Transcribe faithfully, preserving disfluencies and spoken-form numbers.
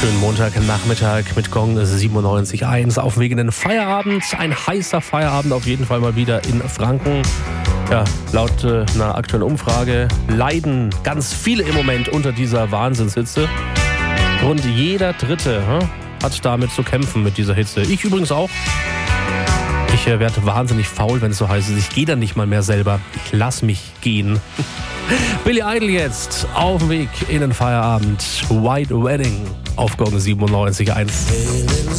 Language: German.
Schönen Montagnachmittag mit Gong siebenundneunzig Komma eins auf dem Weg in den Feierabend. Ein heißer Feierabend auf jeden Fall mal wieder in Franken. Ja, laut äh, einer aktuellen Umfrage leiden ganz viele im Moment unter dieser Wahnsinnshitze. Rund jeder Dritte hm, hat damit zu kämpfen mit dieser Hitze. Ich übrigens auch. Ich äh, werde wahnsinnig faul, wenn es so heiß ist. Ich gehe dann nicht mal mehr selber. Ich lass mich gehen. Billy Idol jetzt auf dem Weg in den Feierabend. White Wedding auf Gong siebenundneunzig Komma eins.